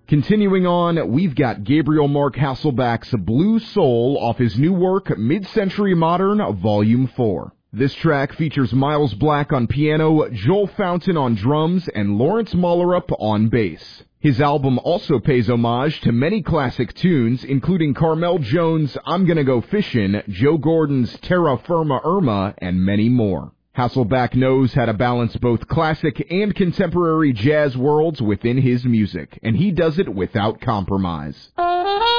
Continuing on, we've got Gabriel Mark Hasselback's Blue Soul off his new work, Mid-Century Modern, Volume 4. This track features Miles Black on piano, Joel Fountain on drums, and Lawrence Mullerup on bass. His album also pays homage to many classic tunes, including Carmel Jones' I'm Gonna Go Fishin', Joe Gordon's Terra Firma Irma, and many more. Hasselback knows how to balance both classic and contemporary jazz worlds within his music, and he does it without compromise.